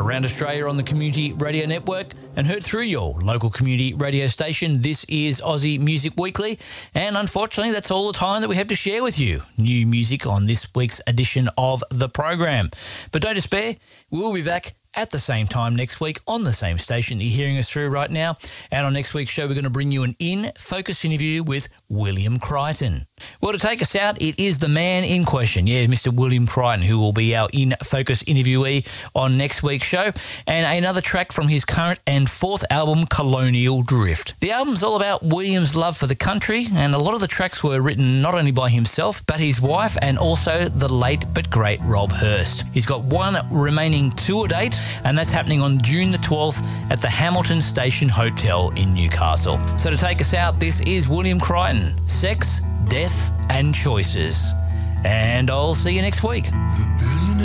around Australia on the Community Radio Network and heard through your local community radio station. This is Aussie Music Weekly, and unfortunately that's all the time that we have to share with you. New music on this week's edition of the program. But don't despair, we'll be back at the same time next week on the same station that you're hearing us through right now. And on next week's show, we're going to bring you an in-focus interview with William Crichton. Well, to take us out, it is the man in question. Yeah, Mr. William Crichton, who will be our in-focus interviewee on next week's show. And another track from his current and fourth album, Colonial Drift. The album's all about William's love for the country, and a lot of the tracks were written not only by himself, but his wife and also the late but great Rob Hurst. He's got one remaining tour date, and that's happening on June the 12th at the Hamilton Station Hotel in Newcastle. So to take us out, this is William Crichton, Sex, Death and Choices. And I'll see you next week.